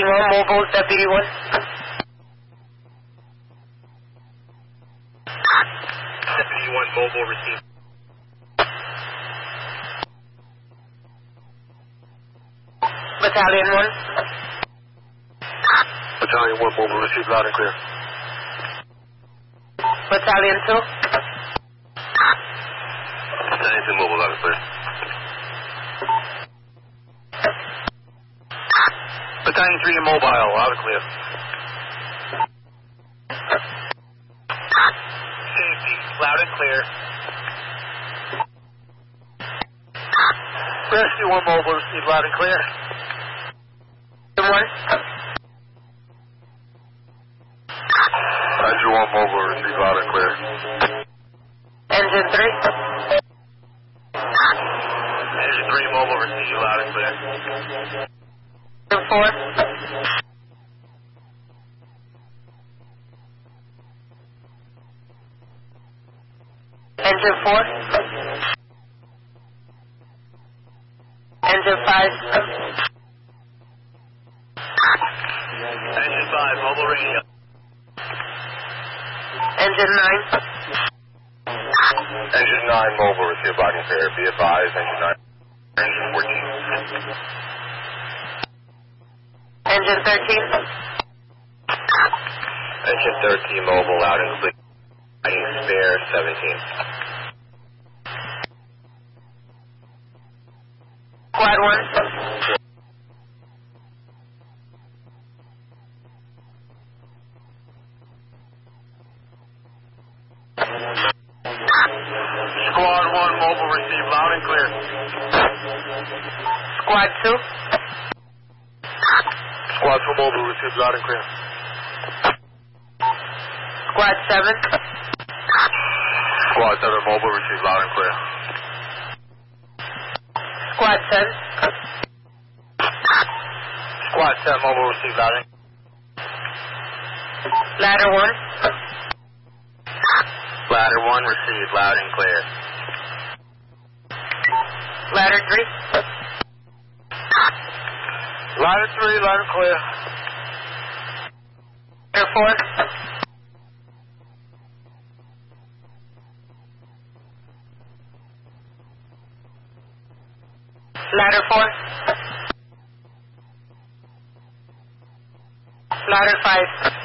Battalion 1, mobile, Deputy 1. Deputy 1, mobile, receive. Battalion 1. Battalion 1, mobile, receive loud and clear. Battalion 2. Battalion 2, mobile, loud and clear. Battalion 3, mobile, loud and clear. Safety, loud and clear. Rescue 1, mobile, receive loud and clear. 1. Rescue 1, mobile, receive loud and clear. Engine 3. Engine 3, mobile, receive loud and clear. Engine 4. Engine 4. Engine 5. Engine 5, mobile radio. Engine 9. Engine 9, mobile, receive loud and clear. Be advised, engine 9. Engine 14. Engine 13. Engine 13, mobile, loud and clear. Fighting spare 17. Squad 1. Squad 1, mobile, receive loud and clear. Squad 2. Squad 2, mobile, receive loud and clear. Squad 7. Squad 7, mobile, receive loud and clear. Squad 10. Squad 10, mobile, receive loud and clear. Ladder 1. Ladder 1, receive loud and clear. Ladder 3. Ladder 3, loud and clear. Ladder 4. Ladder 4. Ladder 5.